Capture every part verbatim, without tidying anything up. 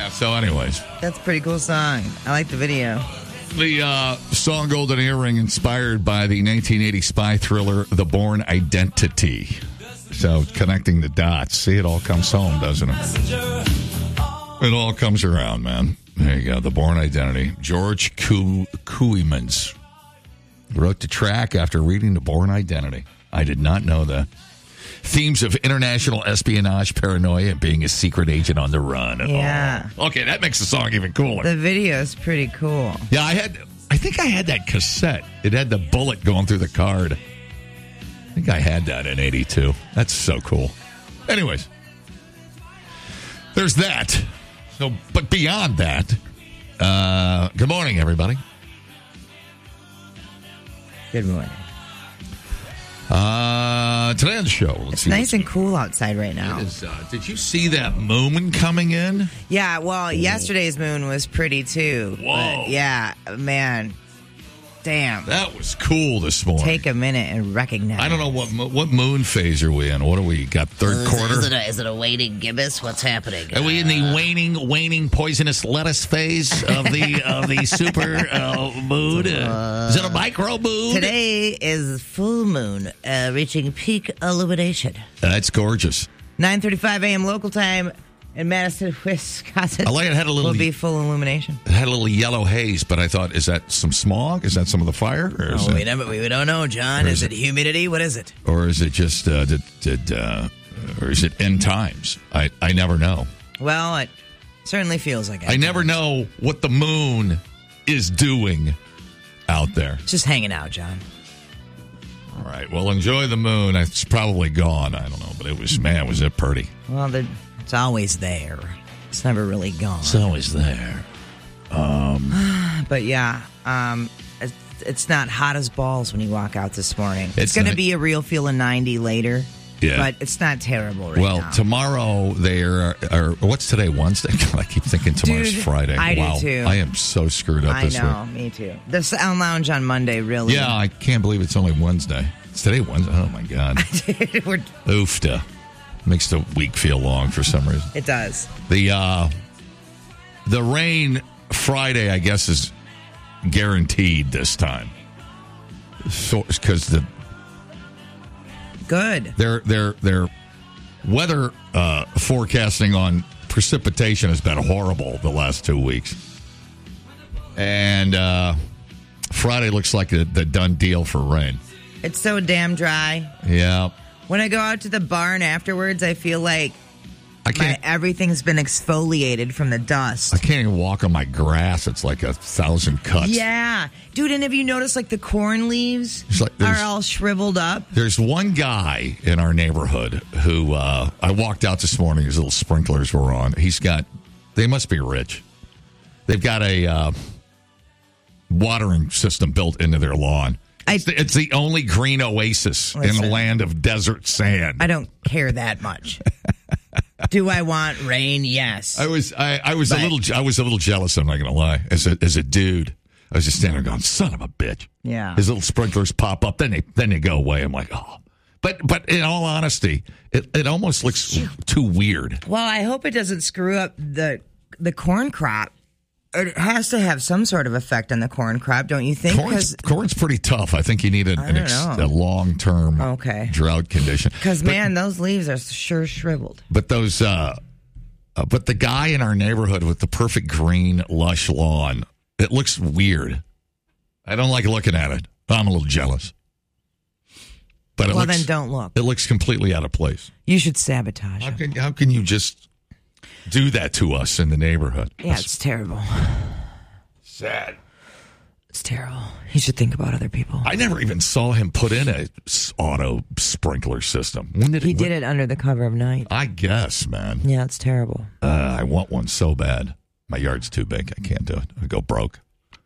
Yeah, so anyways. That's a pretty cool song. I like the video. The uh, song Golden Earring inspired by the nineteen eighty spy thriller The Bourne Identity. So connecting the dots. See, it all comes home, doesn't it? It all comes around, man. There you go. The Bourne Identity. George Kooymans wrote the track after reading The Bourne Identity. I did not know that. Themes of international espionage, paranoia, and being a secret agent on the run. Yeah. Oh. Okay, that makes the song even cooler. The video is pretty cool. Yeah, I had. I think I had that cassette. It had the bullet going through the card. I think I had that in eighty-two. That's so cool. Anyways, there's that. So, but beyond that, uh, good morning, everybody. Good morning. Uh, today on the show, let's it's see nice and cool outside right now. It is, uh, did you see that moon coming in? Yeah, well, yesterday's moon was pretty too. Whoa. But yeah, man. Damn. That was cool this morning. Take a minute and recognize. I don't know what what moon phase are we in. What do we got? Third is quarter? It, is, it a, is it a waning gibbous? What's happening? Are we in the waning, waning poisonous lettuce phase of the of the super uh, mood? Uh, is it a micro mood? Today is full moon, uh, reaching peak illumination. That's gorgeous. nine thirty-five a.m. local time in Madison, Wisconsin. I like it had a little. Will be full illumination. It had a little yellow haze, but I thought, is that some smog? Is that some of the fire? Or is Oh, it, we never, we don't know, John. Is Is it, it- humidity? What is it? or is it just uh, did, did uh, or is it end times? I I never know. Well, it certainly feels like it. I never know what the moon is doing out there. Just hanging out, John. All right. Well, enjoy the moon. It's probably gone. I don't know, but it was, man, was it pretty? Well, the, it's always there. It's never really gone. It's always there. Um, But yeah, um, it's, it's not hot as balls when you walk out this morning. It's, It's going to not- be a real feeling ninety later. Yeah. But it's not terrible right well, now. tomorrow there are, what's today, Wednesday? God, I keep thinking tomorrow's Dude, Friday. I do wow. too. I am so screwed up I this know, week. me too. The Sound Lounge on Monday, really. Yeah, I can't believe it's only Wednesday. It's today Wednesday. Oh, my God. We're, Oofta. Makes the week feel long for some reason. it does. The uh, the rain Friday, I guess, is guaranteed this time. So, because the Good. their their their weather uh, forecasting on precipitation has been horrible the last two weeks, and uh, Friday looks like the, the done deal for rain. It's so damn dry. Yeah, When I go out to the barn afterwards, I feel like I my, can't. everything's been exfoliated from the dust. I can't even walk on my grass. It's like a thousand cuts. Yeah. Dude, and have you noticed like the corn leaves It's like are there's- all shriveled up? There's one guy in our neighborhood who uh, I walked out this morning. His little sprinklers were on. He's got. They must be rich. They've got a uh, watering system built into their lawn. I- It's the, it's the only green oasis in Listen. a land of desert sand. I don't care that much. Do I want rain? Yes. I was I, I was But- a little I was a little jealous. I'm not going to lie. As a as a dude, I was just standing there going, "Son of a bitch!" Yeah. His little sprinklers pop up, then they then they go away. I'm like, oh. But but in all honesty, it it almost looks too weird. Well, I hope it doesn't screw up the the corn crop. It has to have some sort of effect on the corn crop, don't you think? Corn's, corn's pretty tough. I think you need a, an don't ex, know. a long term Okay. drought condition. Because, But- man, those leaves are sure shriveled. But those, uh, uh, but the guy in our neighborhood with the perfect green, lush lawn, it looks weird. I don't like looking at it. I'm a little jealous. But it Well, looks, then don't look. It looks completely out of place. You should sabotage How it. can how can you just do that to us in the neighborhood? Yeah, it's terrible. sad. It's terrible. You should think about other people. I never even saw him put in a s- auto sprinkler system. When did He did it under the cover of night. I guess, man. Yeah, it's terrible. Uh, I want one so bad. My yard's too big. I can't do it. I go broke.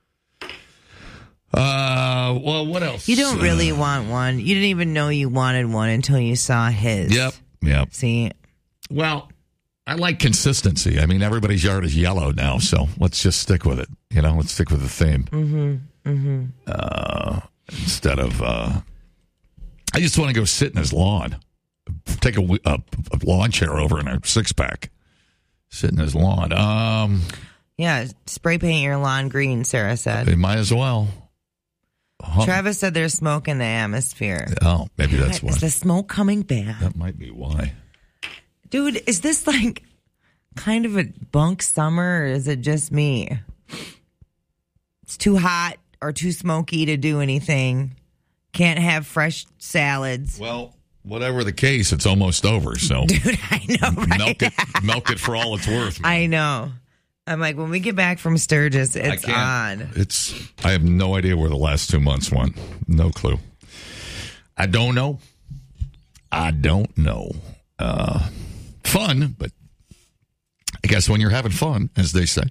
Uh, well, what else? You don't really Uh, want one. You didn't even know you wanted one until you saw his. Yep, yep. See, Well, I like consistency. I mean, everybody's yard is yellow now, so let's just stick with it. You know, let's stick with the theme. mm-hmm, mm-hmm. Uh, instead of, uh, I just want to go sit in his lawn, take a, a, a lawn chair over in a six pack, Sit in his lawn. Um, Yeah, spray paint your lawn green, Sarah said. They might as well. Huh. Travis said there's smoke in the atmosphere. Oh, maybe that's God, why. is the smoke coming back? That might be why. Dude, is this like kind of a bunk summer, or is it just me? It's too hot or too smoky to do anything. Can't have fresh salads. Well, whatever the case, it's almost over. So, dude, I know, right? Milk it, milk it for all it's worth. Man. I know. I'm like, when we get back from Sturgis, it's I on. It's. I have no idea where the last two months went. No clue. I don't know. I don't know. Uh, fun, but I guess when you're having fun, as they say,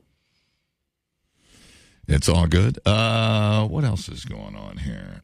it's all good. Uh, what else is going on here?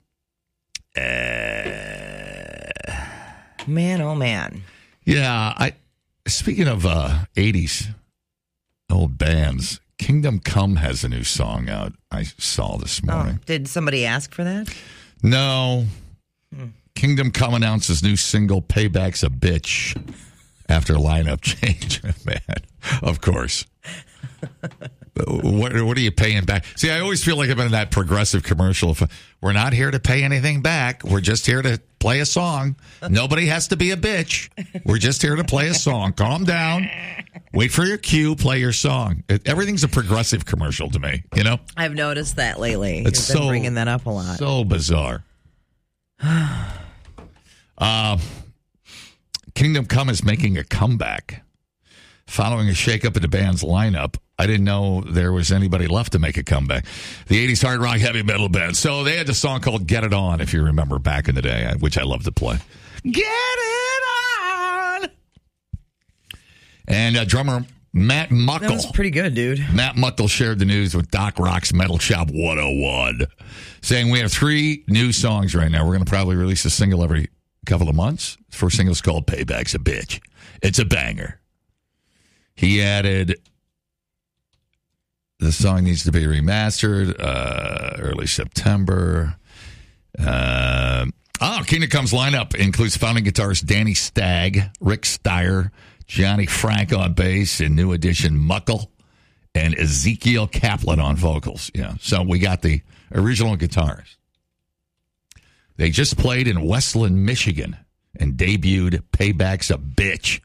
Uh, man, oh man. Yeah, I. Speaking of uh, eighties old bands, Kingdom Come has a new song out. I saw this morning. Oh, did somebody ask for that? No. Hmm. Kingdom Come announces new single "Payback's a Bitch" after lineup change. Man, of course. What, what are you paying back? See, I always feel like I'm in that progressive commercial. If we're not here to pay anything back. We're just here to play a song. Nobody has to be a bitch. We're just here to play a song. Calm down. Wait for your cue. Play your song. It, everything's a progressive commercial to me, you know? I've noticed that lately. It's You've been so, bringing that up a lot. So bizarre. uh, Kingdom Come is making a comeback. Following a shakeup in the band's lineup, I didn't know there was anybody left to make a comeback. The eighties hard rock heavy metal band. So they had a song called Get It On, if you remember back in the day, which I love to play. Get it on! And uh, drummer Matt Muckle. That was pretty good, dude. Matt Muckle shared the news with Doc Rock's Metal Shop one oh one, saying we have three new songs right now. We're going to probably release a single every couple of months. The first single is called Payback's a Bitch. It's a banger. He added, the song needs to be remastered uh, early September. Uh, oh, Kingdom Come's lineup includes founding guitarist Danny Stagg, Rick Steyer, Johnny Frank on bass, and new addition Muckle, and Ezekiel Kaplan on vocals. Yeah, so we got the original guitars. They just played in Westland, Michigan, and debuted Payback's a Bitch.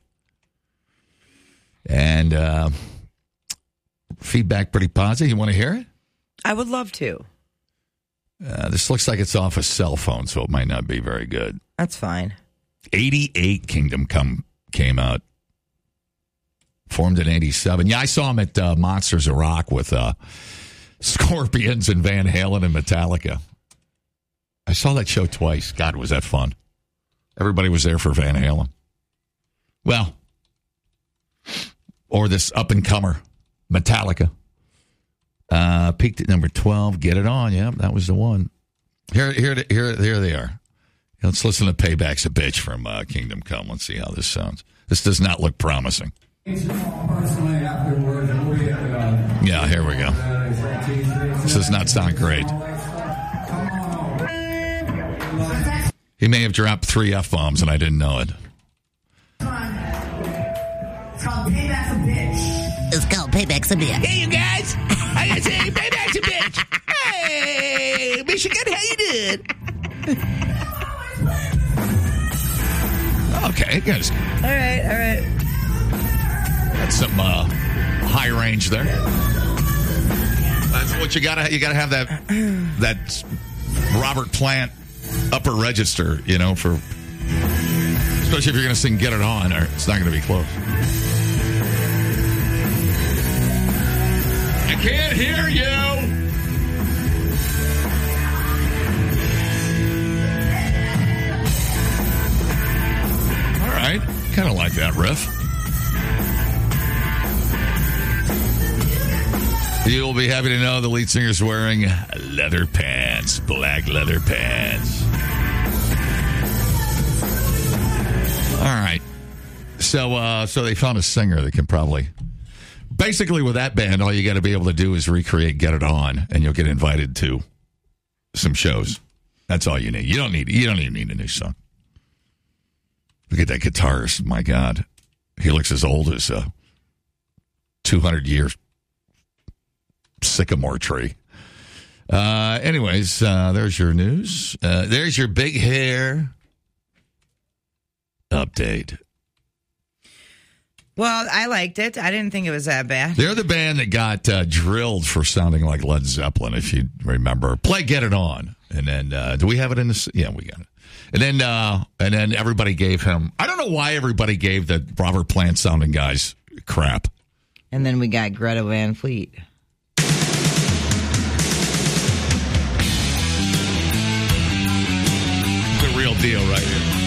And uh, feedback pretty positive. You want to hear it? I would love to. Uh, this looks like it's off a cell phone, so it might not be very good. That's fine. eighty-eight Kingdom Come came out. Formed in eighty-seven. Yeah, I saw him at uh, Monsters of Rock with uh, Scorpions and Van Halen and Metallica. I saw that show twice. God, was that fun. Everybody was there for Van Halen. Well, or this up-and-comer, Metallica. Uh, peaked at number twelve. Get It On. Yeah, that was the one. Here, here, here, here they are. Let's listen to Payback's a Bitch from uh, Kingdom Come. Let's see how this sounds. This does not look promising. Yeah, here we go. This does not sound great. He may have dropped three F-bombs and I didn't know it. It's called Payback's a Bitch. It's called Payback's a Bitch. Hey, you guys. I gotta say, Payback's a Bitch. Hey, Michigan, how you doing? Okay, guys. All right, all right. That's some uh, high range there. That's what you gotta. You gotta have that that Robert Plant upper register, you know, for especially if you're gonna sing "Get It On," or it's not gonna be close. I can't hear you. All right, kind of like that riff. You'll be happy to know the lead singer's wearing leather pants, black leather pants. All right. So uh, so they found a singer that can probably... Basically, with that band, all you got to be able to do is recreate Get It On, and you'll get invited to some shows. That's all you need. You don't need. You don't even need a new song. Look at that guitarist. My God. He looks as old as... Uh, two hundred year sycamore tree. Uh, anyways, uh, there's your news. Uh, there's your big hair update. Well, I liked it. I didn't think it was that bad. They're the band that got uh, drilled for sounding like Led Zeppelin, if you remember. Play Get It On. And then, uh, do we have it in this? Yeah, we got it. And then, uh, and then everybody gave him, I don't know why everybody gave the Robert Plant sounding guys crap. And then we got Greta Van Fleet. The real deal right here.